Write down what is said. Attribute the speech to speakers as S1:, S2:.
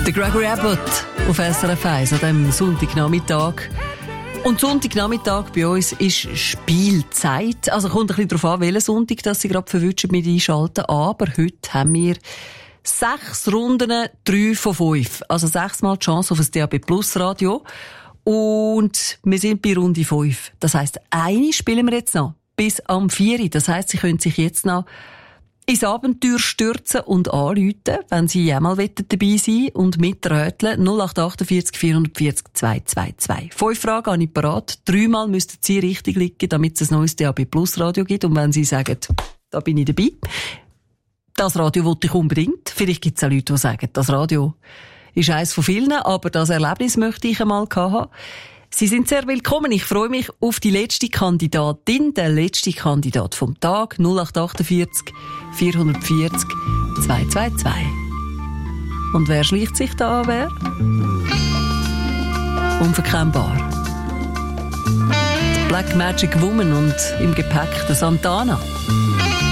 S1: Der Gregory Abbott auf SRF 1 an diesem Sonntagnachmittag. Und Sonntagnachmittag bei uns ist Spielzeit. Also kommt ein bisschen darauf an, welchen Sonntag dass Sie gerade verwünschen mit einschalten. Aber heute haben wir 6 Runden, 3 von 5. Also 6-mal die Chance auf ein DAB Plus Radio. Und wir sind bei Runde 5. Das heisst, eine spielen wir jetzt noch. Bis am 4. Das heisst, Sie können sich jetzt noch ins Abenteuer stürzen und anrufen, wenn Sie einmal dabei sein und mitröteln. 0848 440 222. 5 Fragen habe ich parat. 3-mal müssten Sie richtig liegen, damit es ein neues DAB Plus Radio gibt. Und wenn Sie sagen, da bin ich dabei, das Radio wollte ich unbedingt. Vielleicht gibt es auch Leute, die sagen, das Radio ist eines von vielen, aber das Erlebnis möchte ich einmal haben. Sie sind sehr willkommen. Ich freue mich auf die letzte Kandidatin, der letzte Kandidat vom Tag. 0848 440 222. Und wer schleicht sich da an, wer? Unverkennbar. Die Black Magic Woman und im Gepäck der Santana.